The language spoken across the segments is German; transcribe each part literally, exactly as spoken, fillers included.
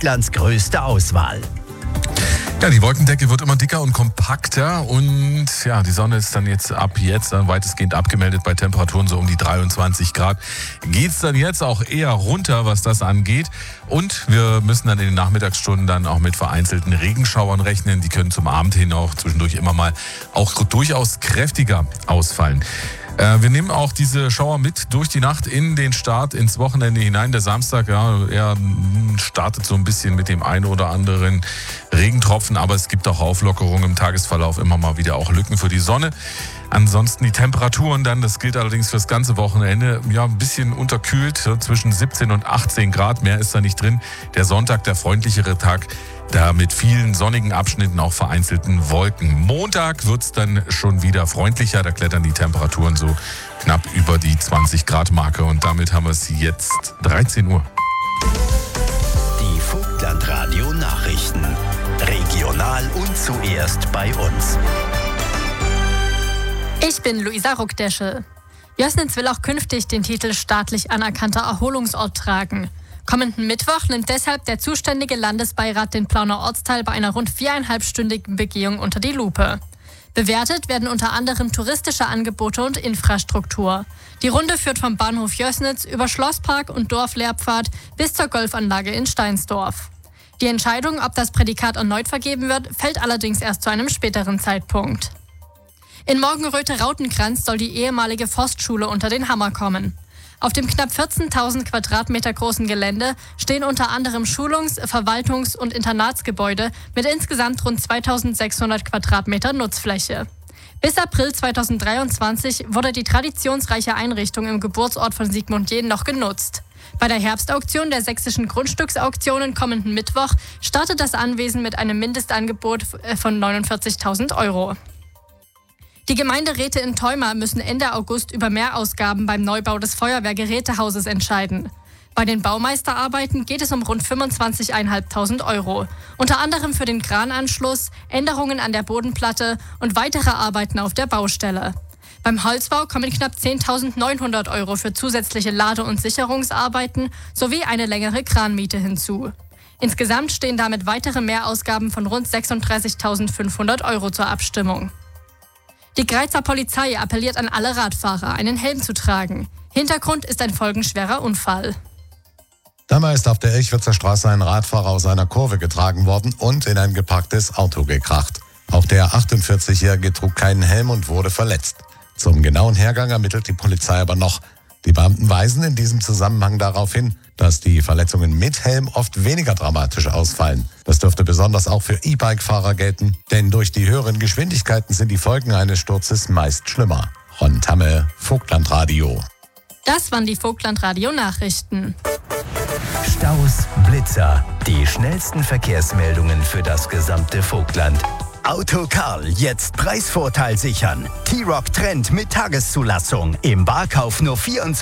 Vogtlands größte Auswahl. Ja, die Wolkendecke wird immer dicker und kompakter und ja, die Sonne ist dann jetzt ab jetzt dann weitestgehend abgemeldet bei Temperaturen so um die dreiundzwanzig Grad. Geht's dann jetzt auch eher runter, was das angeht, und wir müssen dann in den Nachmittagsstunden dann auch mit vereinzelten Regenschauern rechnen. Die können zum Abend hin auch zwischendurch immer mal auch durchaus kräftiger ausfallen. Wir nehmen auch diese Schauer mit durch die Nacht in den Start ins Wochenende hinein. Der Samstag, ja, er startet so ein bisschen mit dem einen oder anderen Regentropfen, aber es gibt auch Auflockerungen im Tagesverlauf, immer mal wieder auch Lücken für die Sonne. Ansonsten die Temperaturen dann, das gilt allerdings fürs ganze Wochenende, ja, ein bisschen unterkühlt, ja, zwischen siebzehn und achtzehn Grad, mehr ist da nicht drin. Der Sonntag, der freundlichere Tag, da mit vielen sonnigen Abschnitten, auch vereinzelten Wolken. Montag wird es dann schon wieder freundlicher, da klettern die Temperaturen so knapp über die zwanzig Grad Marke und damit haben wir es jetzt dreizehn Uhr. Die Vogtlandradio Nachrichten. Regional und zuerst bei uns. Ich bin Luisa Ruckdeschel. Jößnitz will auch künftig den Titel staatlich anerkannter Erholungsort tragen. Kommenden Mittwoch nimmt deshalb der zuständige Landesbeirat den Plauner Ortsteil bei einer rund viereinhalbstündigen Begehung unter die Lupe. Bewertet werden unter anderem touristische Angebote und Infrastruktur. Die Runde führt vom Bahnhof Jößnitz über Schlosspark und Dorflehrpfad bis zur Golfanlage in Steinsdorf. Die Entscheidung, ob das Prädikat erneut vergeben wird, fällt allerdings erst zu einem späteren Zeitpunkt. In Morgenröthe-Rautenkranz soll die ehemalige Forstschule unter den Hammer kommen. Auf dem knapp vierzehntausend Quadratmeter großen Gelände stehen unter anderem Schulungs-, Verwaltungs- und Internatsgebäude mit insgesamt rund zweitausendsechshundert Quadratmeter Nutzfläche. Bis April zweitausenddreiundzwanzig wurde die traditionsreiche Einrichtung im Geburtsort von Sigmund Jähn noch genutzt. Bei der Herbstauktion der sächsischen Grundstücksauktionen kommenden Mittwoch startet das Anwesen mit einem Mindestangebot von neunundvierzigtausend Euro. Die Gemeinderäte in Theuma müssen Ende August über Mehrausgaben beim Neubau des Feuerwehrgerätehauses entscheiden. Bei den Baumeisterarbeiten geht es um rund fünfundzwanzigtausendfünfhundert Euro. Unter anderem für den Krananschluss, Änderungen an der Bodenplatte und weitere Arbeiten auf der Baustelle. Beim Holzbau kommen knapp zehntausendneunhundert Euro für zusätzliche Lade- und Sicherungsarbeiten sowie eine längere Kranmiete hinzu. Insgesamt stehen damit weitere Mehrausgaben von rund sechsunddreißigtausendfünfhundert Euro zur Abstimmung. Die Greizer Polizei appelliert an alle Radfahrer, einen Helm zu tragen. Hintergrund ist ein folgenschwerer Unfall. Dabei ist auf der Elchwitzer Straße ein Radfahrer aus einer Kurve getragen worden und in ein geparktes Auto gekracht. Auch der achtundvierzigjährige trug keinen Helm und wurde verletzt. Zum genauen Hergang ermittelt die Polizei aber noch. Die Beamten weisen in diesem Zusammenhang darauf hin, dass die Verletzungen mit Helm oft weniger dramatisch ausfallen. Das dürfte besonders auch für E-Bike-Fahrer gelten, denn durch die höheren Geschwindigkeiten sind die Folgen eines Sturzes meist schlimmer. Ron Tamme, Vogtlandradio. Das waren die Vogtlandradio-Nachrichten. Staus, Blitzer, die schnellsten Verkehrsmeldungen für das gesamte Vogtland. Auto Karl, jetzt Preisvorteil sichern. T-Roc Trend mit Tageszulassung. Im Barkauf nur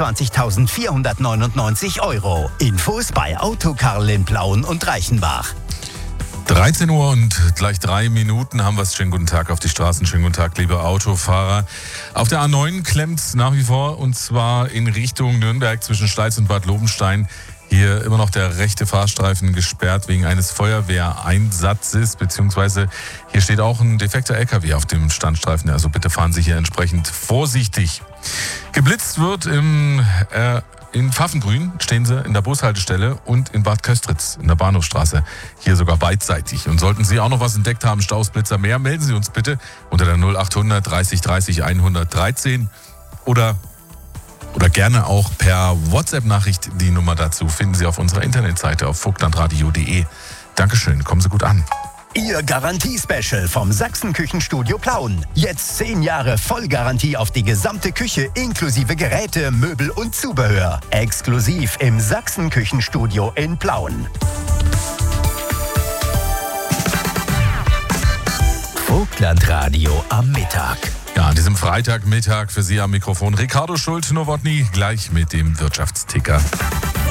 vierundzwanzigtausendvierhundertneunundneunzig Euro. Infos bei Auto Karl in Plauen und Reichenbach. dreizehn Uhr und gleich drei Minuten haben wir es. Schönen guten Tag auf die Straßen, schönen guten Tag, liebe Autofahrer. Auf der A neun klemmt es nach wie vor, und zwar in Richtung Nürnberg zwischen Steiz und Bad Lobenstein. Hier immer noch der rechte Fahrstreifen gesperrt wegen eines Feuerwehreinsatzes, beziehungsweise hier steht auch ein defekter L K W auf dem Standstreifen. Also bitte fahren Sie hier entsprechend vorsichtig. Geblitzt wird im, äh, in Pfaffengrün, stehen Sie in der Bushaltestelle, und in Bad Köstritz in der Bahnhofstraße. Hier sogar beidseitig. Und sollten Sie auch noch was entdeckt haben, Staus, Blitzer, mehr, melden Sie uns bitte unter der null achthundert dreißig dreißig hundertdreizehn oder Oder gerne auch per WhatsApp-Nachricht. Die Nummer dazu finden Sie auf unserer Internetseite auf vogtlandradio punkt de. Dankeschön, kommen Sie gut an. Ihr Garantie-Special vom Sachsen-Küchenstudio Plauen. Jetzt zehn Jahre Vollgarantie auf die gesamte Küche inklusive Geräte, Möbel und Zubehör. Exklusiv im Sachsen-Küchenstudio in Plauen. Vogtlandradio am Mittag. Ja, an diesem Freitagmittag für Sie am Mikrofon Ricardo Schult-Nowotny, gleich mit dem Wirtschaftsticker.